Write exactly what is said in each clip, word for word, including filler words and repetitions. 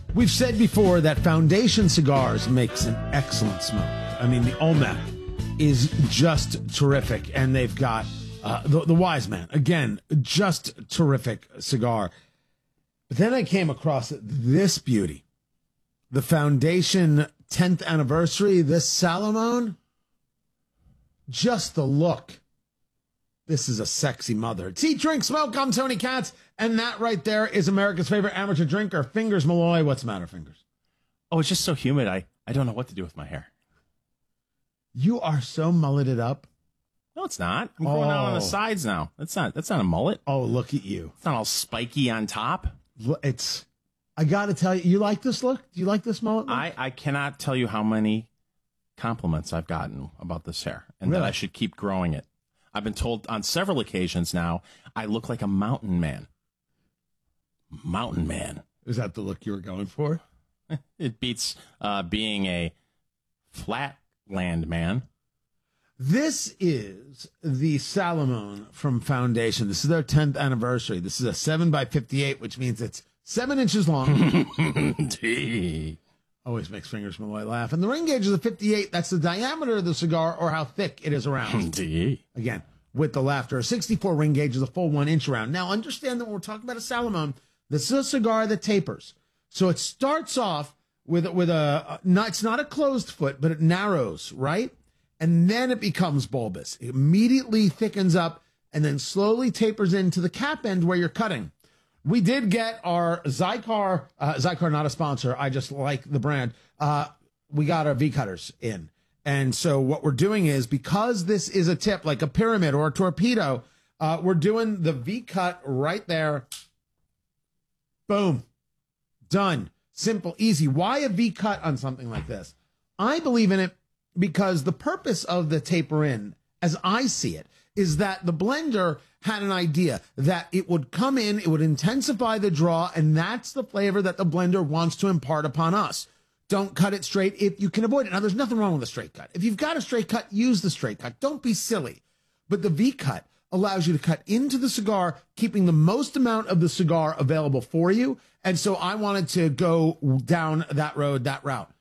We've said before that Foundation Cigars makes an excellent smoke. I mean, the Olmec is just terrific, and they've got uh, the, the Wise Man, again, just terrific cigar. But then I came across this beauty, the Foundation tenth anniversary, this Salomon. Just the look. This is a sexy mother. It's Eat, Drink, Smoke. I'm Tony Katz, and that right there is America's favorite amateur drinker, Fingers Malloy. What's the matter, Fingers? Oh, it's just so humid. I, I don't know what to do with my hair. You are so mulleted up. No, it's not. I'm growing out on the Oh. sides now. That's not that's not a mullet. Oh, look at you. It's not all spiky on top. Look, It's, I got to tell you, you like this look? Do you like this mullet look? I, I cannot tell you how many compliments I've gotten about this hair and Really? that I should keep growing it. I've been told on several occasions now I look like a mountain man. Mountain man. Is that the look you were going for? It beats uh, being a flatland man. This is the Salomon from Foundation. This is their tenth anniversary. This is a seven by fifty-eight, which means it's seven inches long. Gee. Always makes Fingers Malloy laugh. And the ring gauge is a fifty-eight. That's the diameter of the cigar or how thick it is around. Gee. Again, with the laughter. A sixty-four ring gauge is a full one inch around. Now, understand that when we're talking about a Salomon, this is a cigar that tapers. So it starts off with, with a, not, it's not a closed foot, but it narrows, right? And then it becomes bulbous. It immediately thickens up and then slowly tapers into the cap end where you're cutting. We did get our Zycar, uh, Zycar not a sponsor, I just like the brand. Uh, we got our V-cutters in. And so what we're doing is, because this is a tip, like a pyramid or a torpedo, uh, we're doing the V-cut right there. Boom. Done. Simple, easy. Why a V-cut on something like this? I believe in it because the purpose of the taper in, as I see it, is that the blender had an idea that it would come in, it would intensify the draw, and that's the flavor that the blender wants to impart upon us. Don't cut it straight if you can avoid it. Now, there's nothing wrong with a straight cut. If you've got a straight cut, use the straight cut. Don't be silly. But the V-cut allows you to cut into the cigar, keeping the most amount of the cigar available for you. And so I wanted to go down that road, that route.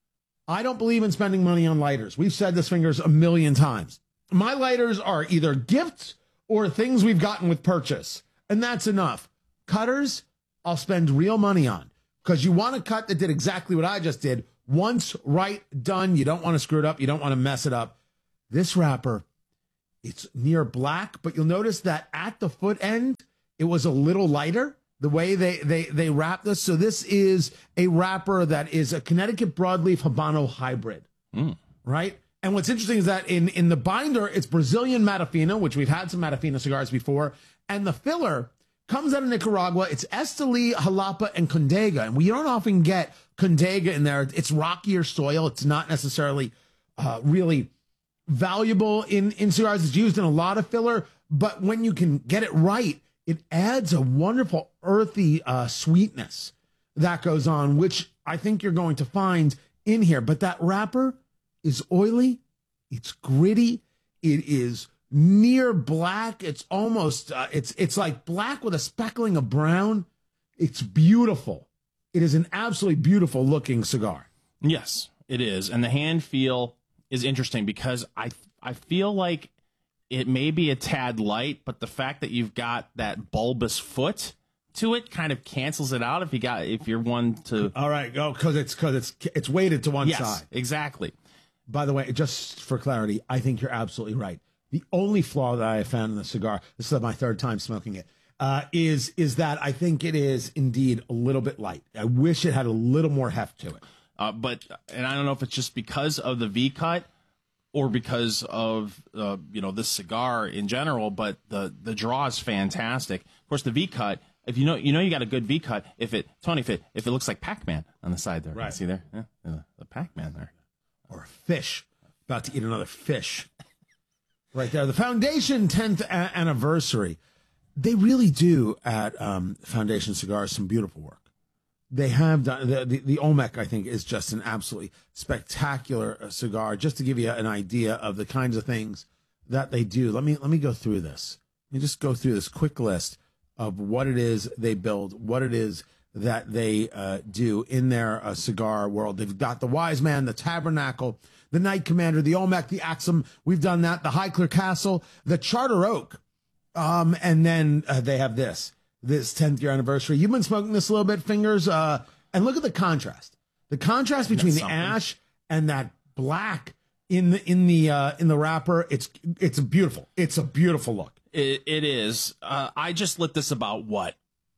I don't believe in spending money on lighters. We've said this, Fingers, a million times. My lighters are either gifts or things we've gotten with purchase. And that's enough. Cutters, I'll spend real money on. Because you want a cut that did exactly what I just did. Once, right, done. You don't want to screw it up. You don't want to mess it up. This wrapper, it's near black, but you'll notice that at the foot end, it was a little lighter, the way they, they, they wrap this. So this is a wrapper that is a Connecticut broadleaf Habano hybrid, Mm. right? And what's interesting is that in, in the binder, it's Brazilian Matafina, which we've had some Matafina cigars before. And the filler comes out of Nicaragua. It's Esteli, Jalapa, and Condega. And we don't often get Condega in there. It's rockier soil. It's not necessarily uh, really valuable in, in cigars. It's used in a lot of filler. But when you can get it right, it adds a wonderful earthy uh, sweetness that goes on, which I think you're going to find in here. But that wrapper is oily. It's gritty. It is near black. It's almost, uh, it's, it's like black with a speckling of brown. It's beautiful. It is an absolutely beautiful looking cigar. Yes, it is. And the hand feel is interesting because I, I feel like it may be a tad light, but the fact that you've got that bulbous foot to it kind of cancels it out if you got, if you're one to. All right. Go. Cause it's, cause it's, it's weighted to one Yes, side. exactly. By the way, just for clarity, I think you're absolutely right. The only flaw that I have found in the cigar, this is my third time smoking it, uh, is is that I think it is indeed a little bit light. I wish it had a little more heft to it. Uh, but, and I don't know if it's just because of the V cut or because of, uh, you know, this cigar in general, but the, the draw is fantastic. Of course, the V cut, if you know, you know, you got a good V cut, if it, Tony, if it, if it looks like Pac-Man on the side there, Right. see there, yeah, the, the Pac-Man there. Or a fish. About to eat another fish. Right there. The Foundation tenth a- anniversary. They really do at um, Foundation Cigars some beautiful work. They have done, the, the, the Olmec, I think, is just an absolutely spectacular uh, cigar. Just to give you an idea of the kinds of things that they do. Let me, let me go through this. Let me just go through this quick list of what it is they build, what it is that they uh, do in their uh, cigar world. They've got the Wise Man, the Tabernacle, the Knight Commander, the Olmec, the Axum. We've done that. The Highclere Castle, the Charter Oak. Um, and then uh, they have this, this tenth year anniversary. You've been smoking this a little bit, Fingers. Uh, and look at the contrast. The contrast between the ash and that black in the in the uh, in the wrapper. It's it's beautiful. It's a beautiful look. It, it is. Uh, I just lit this about, what,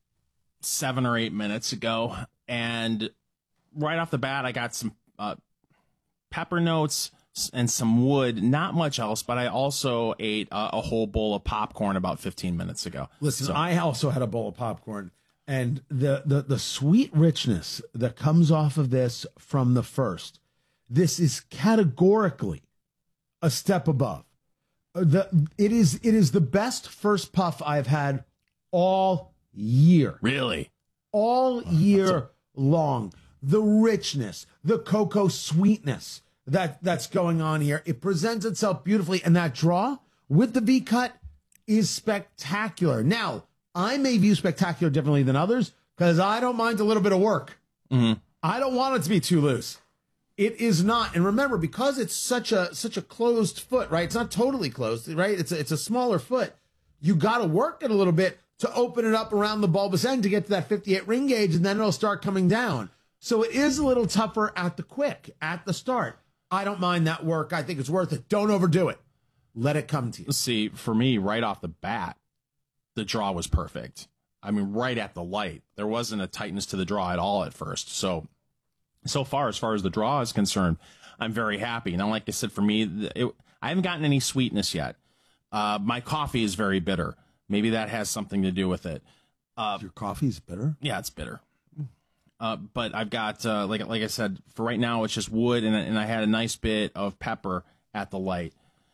seven or eight minutes ago. And right off the bat, I got some uh, pepper notes and some wood. Not much else, but I also ate uh, a whole bowl of popcorn about fifteen minutes ago. Listen, so. I also had a bowl of popcorn. And the, the, the sweet richness that comes off of this from the first, this is categorically a step above. The it is it is the best first puff I've had all year. Really? All year a- long. The richness, the cocoa sweetness that, that's going on here. It presents itself beautifully. And that draw with the V-cut is spectacular. Now, I may view spectacular differently than others because I don't mind a little bit of work. Mm-hmm. I don't want it to be too loose. It is not. And remember, because it's such a such a closed foot, right? It's not totally closed, right? It's a, it's a smaller foot. You got to work it a little bit to open it up around the bulbous end to get to that fifty-eight ring gauge, and then it'll start coming down. So it is a little tougher at the quick, at the start. I don't mind that work. I think it's worth it. Don't overdo it. Let it come to you. See, for me, right off the bat, the draw was perfect. I mean, right at the light. There wasn't a tightness to the draw at all at first. So, so far, as far as the draw is concerned, I'm very happy. Now, like I said, for me, it, I haven't gotten any sweetness yet. Uh, my coffee is very bitter. Maybe that has something to do with it. Uh, Your coffee's bitter? Yeah, it's bitter. Uh, but I've got, uh, like like I said, for right now, it's just wood, and, and I had a nice bit of pepper at the light.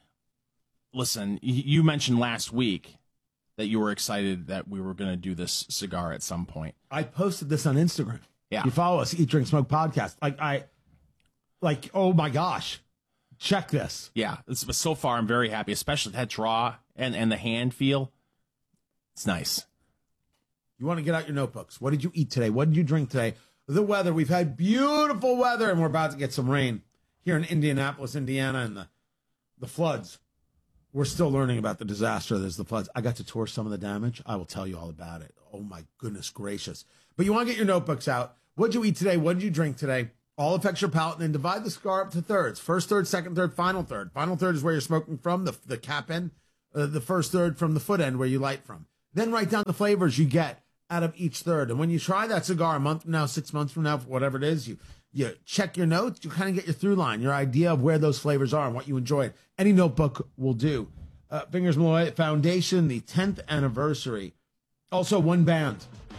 Listen, you mentioned last week that you were excited that we were going to do this cigar at some point. I posted this on Instagram. Yeah. You follow us, Eat, Drink, Smoke podcast. Like, I, like, oh my gosh, check this. Yeah. It's, but so far, I'm very happy, especially that draw and, and the hand feel. It's nice. You want to get out your notebooks. What did you eat today? What did you drink today? The weather. We've had beautiful weather, and we're about to get some rain here in Indianapolis, Indiana, and the, the floods. We're still learning about the disaster that is the floods. I got to tour some of the damage. I will tell you all about it. Oh, my goodness gracious. But you want to get your notebooks out. What did you eat today? What did you drink today? All affects your palate, and then divide the cigar up to thirds. First third, second third, final third. Final third is where you're smoking from, the, the cap end. Uh, the first third from the foot end where you light from. Then write down the flavors you get out of each third. And when you try that cigar a month from now, six months from now, whatever it is, you you check your notes, you kind of get your through line, your idea of where those flavors are and what you enjoyed. Any notebook will do. Uh, Fingers Malloy Foundation, the tenth anniversary. Also, one band.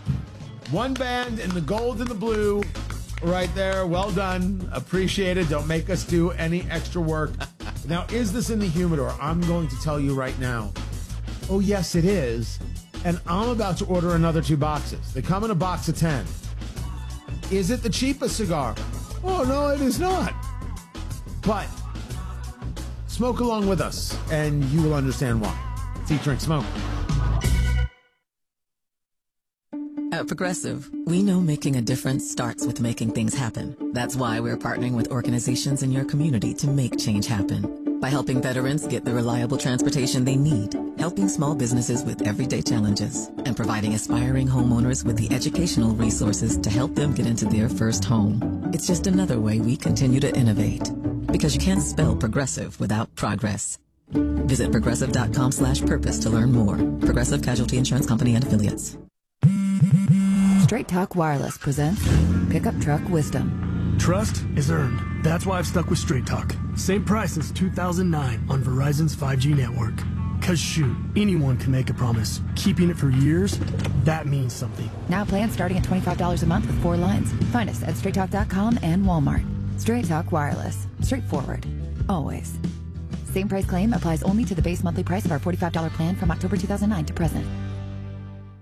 One band in the gold and the blue right there. Well done. Appreciate it. Don't make us do any extra work. Now, is this in the humidor? I'm going to tell you right now. Oh, yes, it is. And I'm about to order another two boxes. They come in a box of ten. Is it the cheapest cigar? Oh, no, it is not. But smoke along with us, and you will understand why. It's Eat, Drink, Smoke. At Progressive, we know making a difference starts with making things happen. That's why we're partnering with organizations in your community to make change happen. By helping veterans get the reliable transportation they need, helping small businesses with everyday challenges, and providing aspiring homeowners with the educational resources to help them get into their first home. It's just another way we continue to innovate. Because you can't spell progressive without progress. Visit progressive.com slash purpose to learn more. Progressive Casualty Insurance Company and Affiliates. Straight Talk Wireless presents Pickup Truck Wisdom. Trust is earned. That's why I've stuck with Straight Talk. Same price since two thousand nine on Verizon's five G network. Cause shoot, anyone can make a promise. Keeping it for years, that means something. Now plans starting at twenty-five dollars a month with four lines. Find us at straight talk dot com and Walmart. Straight Talk Wireless. Straightforward. Always. Same price claim applies only to the base monthly price of our forty-five dollars plan from October two thousand nine to present.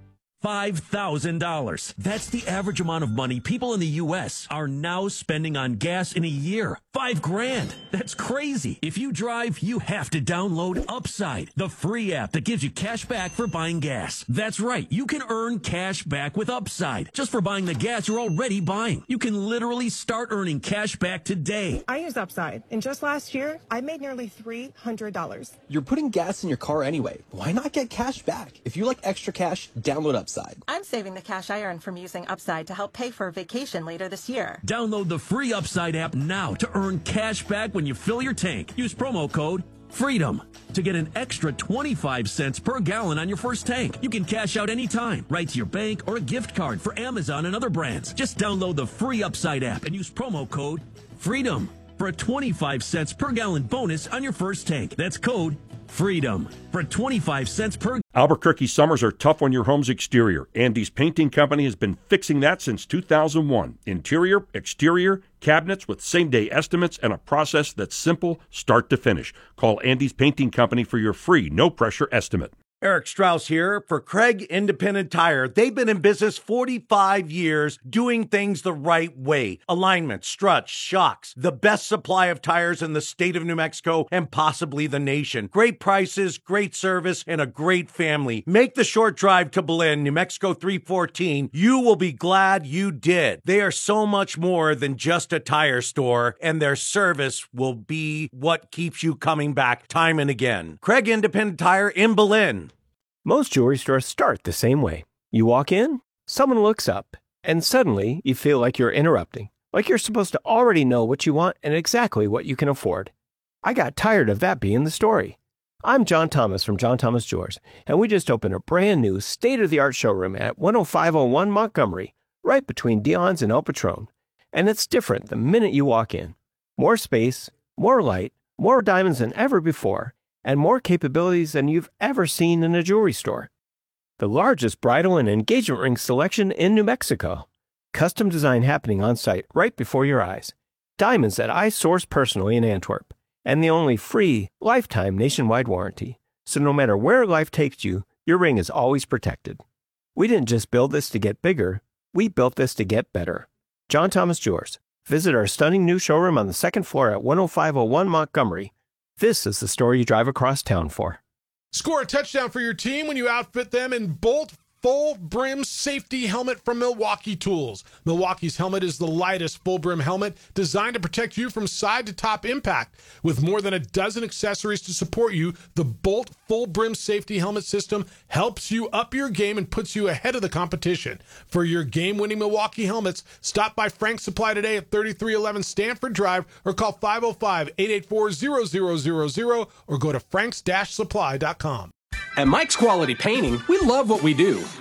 five thousand dollars. That's the average amount of money people in the U S are now spending on gas in a year. Five grand. That's crazy. If you drive, you have to download Upside, the free app that gives you cash back for buying gas. That's right. You can earn cash back with Upside just for buying the gas you're already buying. You can literally start earning cash back today. I use Upside, and just last year, I made nearly three hundred dollars. You're putting gas in your car anyway. Why not get cash back? If you like extra cash, download Upside. I'm saving the cash I earn from using Upside to help pay for a vacation later this year. Download the free Upside app now to earn cash back when you fill your tank. Use promo code FREEDOM to get an extra twenty-five cents per gallon on your first tank. You can cash out anytime, right to your bank or a gift card for Amazon and other brands. Just download the free Upside app and use promo code FREEDOM for a twenty-five cents per gallon bonus on your first tank. That's code FREEDOM for twenty-five cents per. Albuquerque summers are tough on your home's exterior. Andy's Painting Company has been fixing that since two thousand one. Interior, exterior, cabinets with same-day estimates and a process that's simple start to finish. Call Andy's Painting Company for your free, no-pressure estimate. Eric Strauss here for Craig Independent Tire. They've been in business forty-five years doing things the right way. Alignment, struts, shocks, the best supply of tires in the state of New Mexico and possibly the nation. Great prices, great service, and a great family. Make the short drive to Belen, New Mexico three fourteen. You will be glad you did. They are so much more than just a tire store, and their service will be what keeps you coming back time and again. Craig Independent Tire in Belen. Most jewelry stores start the same way. You walk in, someone looks up, and suddenly you feel like you're interrupting, like you're supposed to already know what you want and exactly what you can afford. I got tired of that being the story. I'm John Thomas from John Thomas Jewelers, and we just opened a brand new state-of-the-art showroom at one oh five oh one Montgomery, right between Dion's and El Patron. And it's different the minute you walk in. More space, more light, more diamonds than ever before, and more capabilities than you've ever seen in a jewelry store. The largest bridal and engagement ring selection in New Mexico. Custom design happening on site right before your eyes. Diamonds that I source personally in Antwerp. And the only free, lifetime nationwide warranty. So no matter where life takes you, your ring is always protected. We didn't just build this to get bigger, we built this to get better. John Thomas Jewelers. Visit our stunning new showroom on the second floor at one oh five oh one Montgomery. This is the story you drive across town for. Score a touchdown for your team when you outfit them in Bolt Full Brim Safety Helmet from Milwaukee Tools. Milwaukee's helmet is the lightest full brim helmet designed to protect you from side to top impact. With more than a dozen accessories to support you, the Bolt Full Brim Safety Helmet system helps you up your game and puts you ahead of the competition. For your game-winning Milwaukee helmets, stop by Frank's Supply today at thirty-three eleven Stanford Drive or call five oh five, eight eight four, zero zero zero zero or go to franks dash supply dot com. At Mike's Quality Painting, we love what we do.